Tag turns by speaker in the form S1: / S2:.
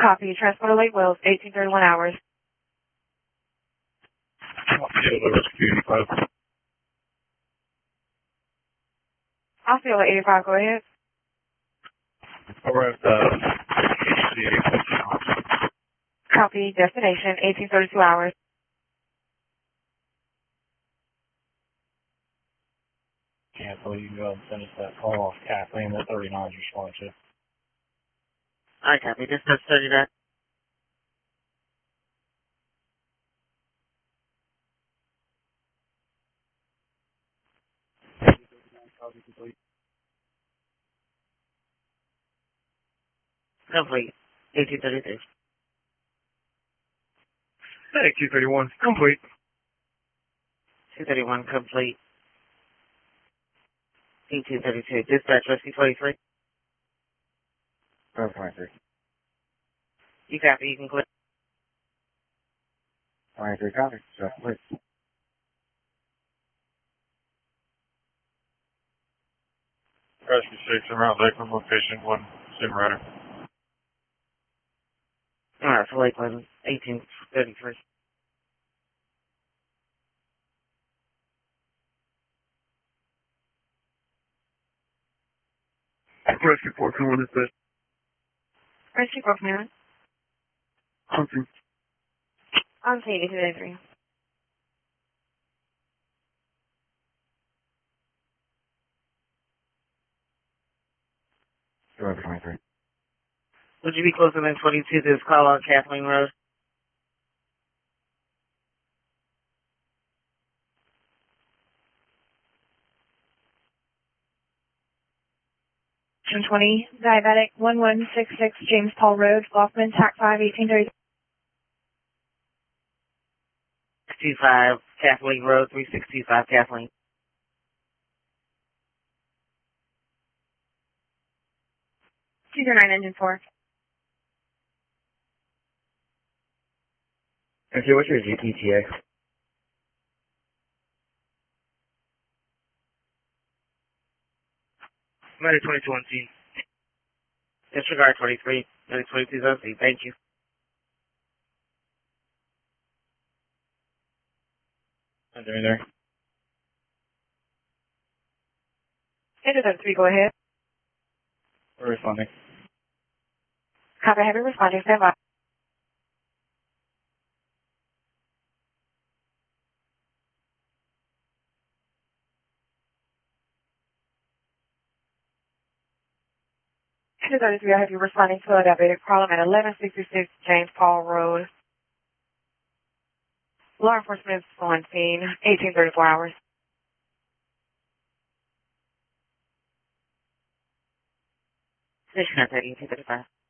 S1: Copy. Transporter Lake Wells, 1831 hours. Osceola 85, go ahead.
S2: Alright,
S1: Copy. Destination, 1832 hours.
S2: cancel, you can go ahead and finish that call off Kathleen, the 39's responding to.
S3: Alright, copy. Dispatch 39. Complete. 1833.
S2: Hey, 231, complete.
S3: 231 complete. 1832. Dispatch rescue 23.
S2: 23.
S3: You copy, you can click.
S2: 23 copy, so complete. Rescue 6, en route Lakeland, location 1, Sim Rider.
S3: Alright, for Lakeland, 1833.
S2: Rescue 421 is this.
S1: Rescue 421.
S2: Hunting.
S1: On scene, 1833.
S2: Go over 23.
S3: Would you be closer than 22 to this call on Kathleen Road?
S1: June 20, diabetic, 1166 James Paul Road, Laughlin, TAC 5, 1833.
S3: 25 Kathleen Road, 3625 Kathleen.
S1: 209 engine 4.
S2: Okay, what's your GPTA?
S3: Letter 2217. Disregard 23. Letter 2217. Thank you.
S2: Under there.
S1: Engine 33, go ahead.
S2: We're responding.
S1: Copy, heavy responding, stand by. Engine 33, I have you responding to a diabetic problem at 1166 James Paul Road. Law enforcement is on scene, 1834 hours.
S3: Station contact 1835.